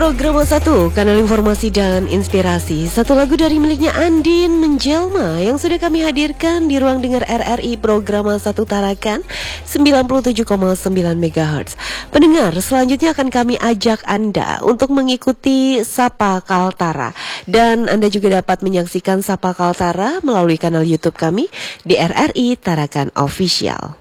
Program 1, kanal informasi dan inspirasi. Satu lagu dari miliknya Andin Menjelma yang sudah kami hadirkan di ruang dengar RRI Program 1 Tarakan 97,9 MHz. Pendengar, selanjutnya akan kami ajak Anda untuk mengikuti Sapa Kaltara. Dan Anda juga dapat menyaksikan Sapa Kaltara melalui kanal YouTube kami di RRI Tarakan Official.